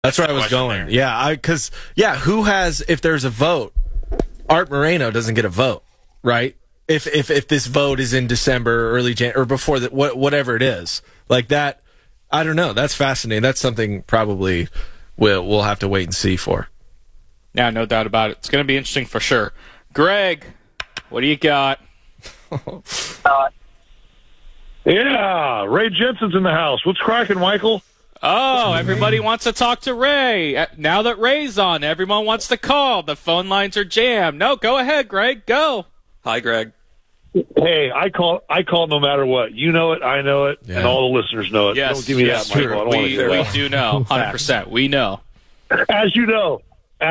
That's where I was going. There. Yeah, who has, if there's a vote, Art Moreno doesn't get a vote, right? If this vote is in December, early January, or before that, whatever it is. Like that, I don't know. That's fascinating. That's something probably we'll have to wait and see for. Yeah, no doubt about it. It's going to be interesting for sure. Greg, what do you got? Yeah, Ray Jensen's in the house. What's cracking, Michael? Oh, everybody wants to talk to Ray. Now that Ray's on, everyone wants to call. The phone lines are jammed. No, go ahead, Greg. Go. Hi, Greg. Hey, I call no matter what. You know it, I know it, and all the listeners know it. Yes, don't give me that, Michael. I don't want to hear that. We do know, 100%. We know. As you know.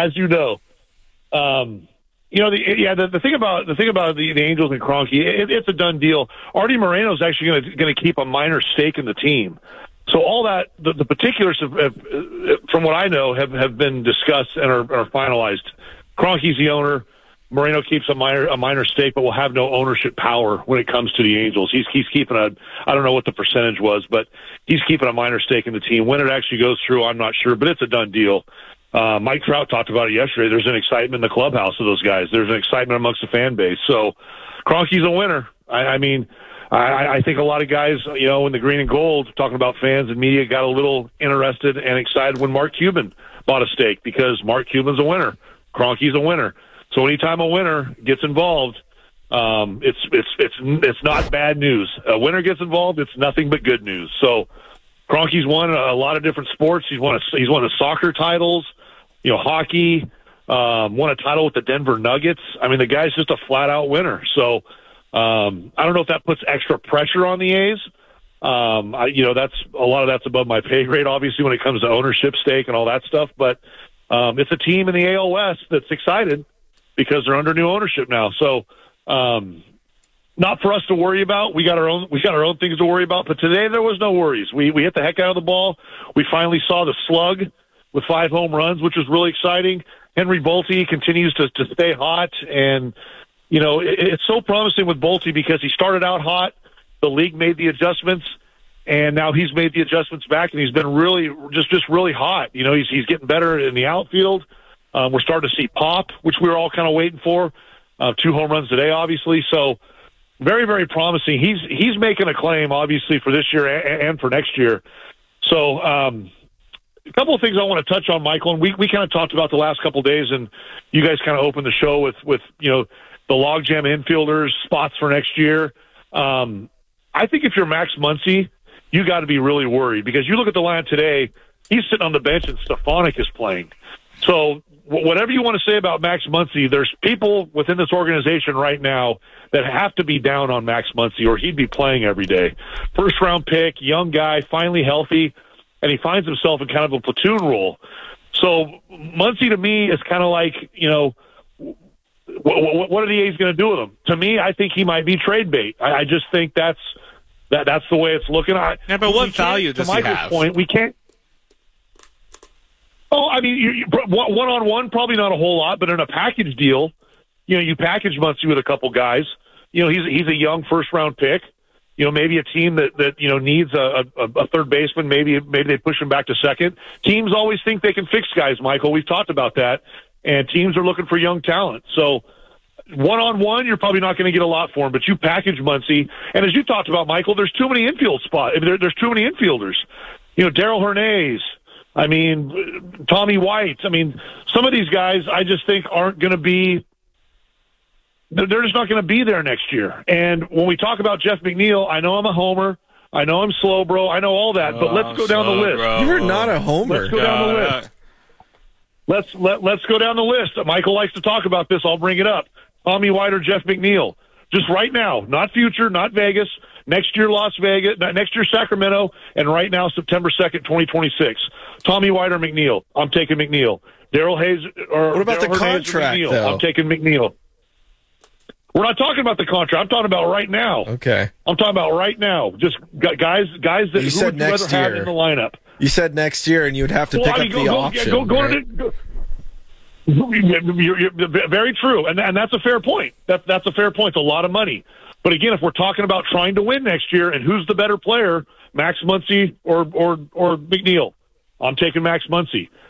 The thing about the Angels and Kroenke, it's a done deal. Artie Moreno's actually going to keep a minor stake in the team. So all that, the particulars from what I know, have been discussed and are finalized. Kroenke's the owner. Moreno keeps a minor stake, but will have no ownership power when it comes to the Angels. He's keeping I don't know what the percentage was, but he's keeping a minor stake in the team. When it actually goes through, I'm not sure, but it's a done deal. Mike Trout talked about it yesterday. There's an excitement in the clubhouse of those guys. There's an excitement amongst the fan base. So Kroenke's a winner. I think a lot of guys, in the green and gold, talking about fans and media, got a little interested and excited when Mark Cuban bought a stake because Mark Cuban's a winner. Kroenke's a winner. So anytime a winner gets involved, it's not bad news. A winner gets involved, it's nothing but good news. So Kroenke's won a lot of different sports. He's won the soccer titles, hockey, won a title with the Denver Nuggets. I mean, the guy's just a flat out winner. So I don't know if that puts extra pressure on the A's. That's a lot of that's above my pay grade, obviously, when it comes to ownership stake and all that stuff. But it's a team in the AL West that's excited because they're under new ownership now. So not for us to worry about. We got our own things to worry about. But today there was no worries. We hit the heck out of the ball. We finally saw the slug with 5 home runs, which was really exciting. Henry Bolte continues to stay hot, and it's so promising with Bolte because he started out hot. The league made the adjustments, and now he's made the adjustments back, and he's been really just really hot. He's getting better in the outfield. We're starting to see pop, which we were all kind of waiting for. 2 home runs today, obviously. So very, very promising. He's making a claim, obviously, for this year and for next year. So a couple of things I want to touch on, Michael, and we kind of talked about the last couple of days, and you guys kind of opened the show with the logjam infielders, spots for next year. I think if you're Max Muncy, you got to be really worried because you look at the line today, he's sitting on the bench and Stefanik is playing. So whatever you want to say about Max Muncy, there's people within this organization right now that have to be down on Max Muncy or he'd be playing every day. First-round pick, young guy, finally healthy, and he finds himself in kind of a platoon role. So Muncy to me is kind of like, what are the A's going to do with him? To me, I think he might be trade bait. I just think that's the way it's looking. Yeah, but what value does he have? Point, we can't. Oh, I mean, one-on-one, probably not a whole lot, but in a package deal, you package Muncy with a couple guys. He's a young first-round pick. Maybe a team that needs a third baseman. Maybe they push him back to second. Teams always think they can fix guys, Michael. We've talked about that, and teams are looking for young talent. So one-on-one, you're probably not going to get a lot for him, but you package Muncy. And as you talked about, Michael, there's too many infield spots. There's too many infielders. Darryl Hernandez. I mean, Tommy White. I mean, some of these guys I just think aren't going to be – they're just not going to be there next year. And when we talk about Jeff McNeil, I know I'm a homer. I know I'm slow, bro. I know all that. But let's go down the list. Bro. You're not a homer. Let's go down the list. Let's go down the list. Michael likes to talk about this. I'll bring it up. Tommy White or Jeff McNeil. Just right now. Not future, not Vegas. Next year, Las Vegas. Next year, Sacramento. And right now, September 2nd, 2026. Tommy White or McNeil? I'm taking McNeil. Daryl Hayes or what about Darryl the contract, though? I'm taking McNeil. We're not talking about the contract. I'm talking about right now. Okay. I'm talking about right now. Just guys that you said next year have in the lineup. You said next year, and you would have to pick up the option. You're very true, and that's a fair point. That's a fair point. It's a lot of money. But again, if we're talking about trying to win next year, and who's the better player, Max Muncy or McNeil? I'm taking Max Muncy.